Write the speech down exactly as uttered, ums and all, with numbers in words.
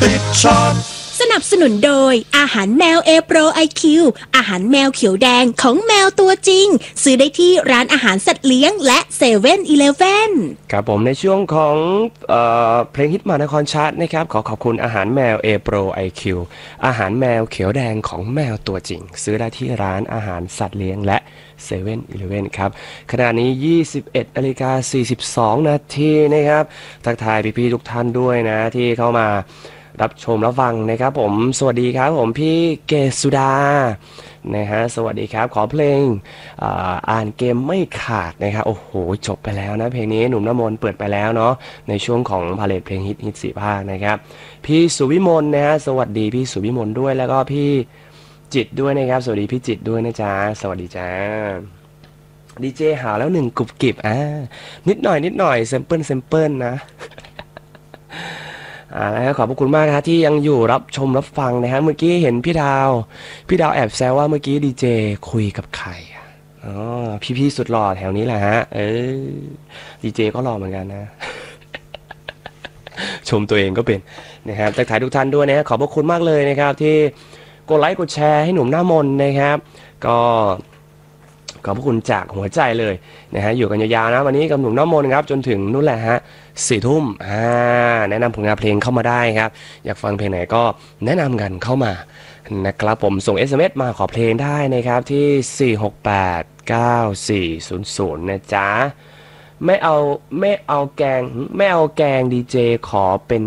ติดช็อตสนับสนุนโดยอาหารแมวเอโปรไอคิวอาหารแมวเขียวแดงของแมวตัวจริงซื้อได้ที่ร้านอาหารสัตว์เลี้ยงและเซเว่นอีเลฟเว่นครับผมในช่วงของเอ่อเพลงฮิตมานครชาร์ตนะครับขอขอบคุณอาหารแมวเอโปรไอคิวอาหารแมวเขียวแดงของแมวตัวจริงซื้อได้ที่ร้านอาหารสัตว์เลี้ยงและเซเว่นอีเลฟเว่นครับขณะนี้ยี่สิบเอ็ดนาฬิกาสี่สิบสองนาทีนะครับทักทายพี่ๆทุกท่านด้วยนะที่เข้ามารับชมรับฟังนะครับผมสวัสดีครับผมพี่เกสุดานะฮะสวัสดีครับขอเพลง อ่า อ่านเกมไม่ขาดนะครับโอ้โหจบไปแล้วนะเพลงนี้หนุ่มน้ำมนต์เปิดไปแล้วเนาะในช่วงของพาเลทเพลงฮิตฮิตสี่ภาคนะครับพี่สุวิมลนะฮะสวัสดีพี่สุวิมลด้วยแล้วก็พี่จิตด้วยนะครับสวัสดีพี่จิตด้วยนะจ๊ะสวัสดีจ้าดีเจหาแล้วหนึ่งกรุบกริบอ่านิดหน่อยนิดหน่อยเซมเปิลเซมเปิลนะอ่าแล้วขอบพระคุณมากนะที่ยังอยู่รับชมรับฟังนะฮะเมื่อกี้เห็นพี่ดาวพี่ดาวแอบแซวว่าเมื่อกี้ดีเจคุยกับใครอ๋อพี่ๆสุดหล่อแถวนี้แหละฮะเออดีเจก็หล่อเหมือนกันนะ ชมตัวเองก็เป็นนะครับทักทายทุกท่านด้วยนะขอบพระคุณมากเลยนะครับที่กดไลค์กดแชร์ให้หนุ่มหน้ามนนะครับก็ขอบพระคุณจากหัวใจเลยนะฮะอยู่กันยาวๆนะวันนี้กับหนุ่มหน้ามนครับจนถึงนู่นแหละฮะสี่ทุ่มอ่าแนะนำผลงานเพลงเข้ามาได้ครับอยากฟังเพลงไหนก็แนะนำกันเข้ามานะครับผมส่ง เอส เอ็ม เอส มาขอเพลงได้นะครับที่สี่ หก แปด เก้า สี่ ศูนย์ ศูนย์นะจ๊ะไม่เอาไม่เอาแกงไม่เอาแกงดีเจขอเป็น